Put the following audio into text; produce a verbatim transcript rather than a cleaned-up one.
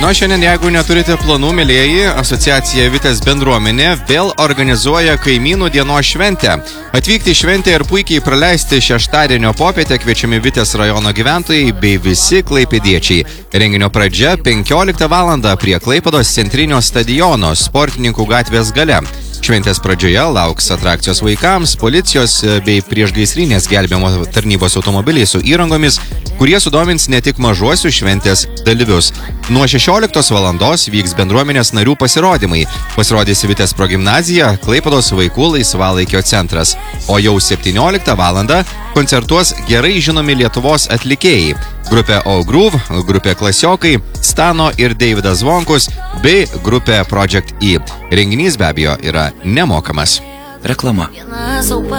Nu, šiandien, jeigu neturite planų, mėlėjai, asociacija Vitės bendruomenė vėl organizuoja kaimynų dienos šventę. Atvykti į šventę ir puikiai praleisti šeštadienio popietę kviečiami Vitės rajono gyventojai bei visi klaipėdiečiai. Renginio pradžia penkioliktą valandą prie Klaipėdos centrinio stadiono Sportininkų gatvės gale. Šventės pradžioje lauks atrakcijos vaikams, policijos bei priešgaisrinės gelbėjimo tarnybos automobiliai su įrangomis, kurie sudomins ne tik mažuosius šventės dalyvius. Nuo šešioliktos valandos vyks bendruomenės narių pasirodymai. Pasirodys Vitės progimnazija, Klaipėdos vaikų laisvalaikio centras. O jau septynioliktą valandą koncertuos gerai žinomi Lietuvos atlikėjai. Grupė O Groove, grupė Klasiokai, Stano ir Deividas Zvonkus bei grupė Project E. Renginys be abejo yra nemokamas. Reklama.